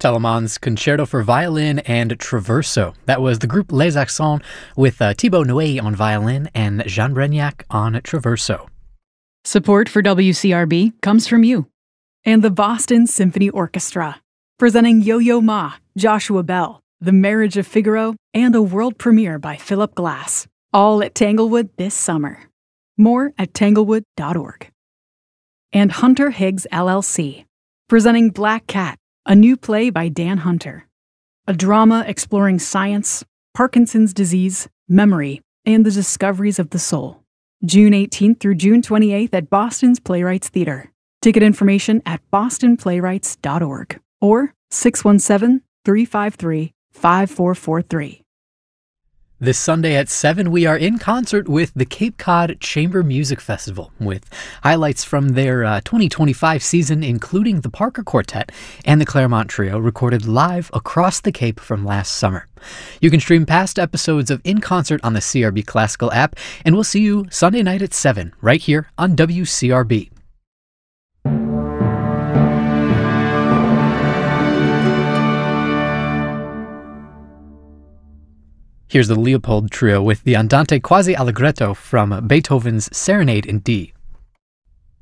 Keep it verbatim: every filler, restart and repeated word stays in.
Telemann's Concerto for Violin and Traverso. That was the group Les Accents with uh, Thibaut Noé on violin and Jean Brignac on Traverso. Support for W C R B comes from you and the Boston Symphony Orchestra, presenting Yo-Yo Ma, Joshua Bell, The Marriage of Figaro, and a world premiere by Philip Glass, all at Tanglewood this summer. More at tanglewood dot org. And Hunter Higgs L L C, presenting Black Cat, a new play by Dan Hunter. A drama exploring science, Parkinson's disease, memory, and the discoveries of the soul. June eighteenth through June twenty-eighth at Boston's Playwrights Theatre. Ticket information at boston playwrights dot org or six one seven, three five three, five four four three. This Sunday at seven, we are in concert with the Cape Cod Chamber Music Festival, with highlights from their uh, twenty twenty-five season, including the Parker Quartet and the Claremont Trio, recorded live across the Cape from last summer. You can stream past episodes of In Concert on the C R B Classical app, and we'll see you Sunday night at seven, right here on W C R B. Here's the Leopold Trio with the Andante quasi allegretto from Beethoven's Serenade in D.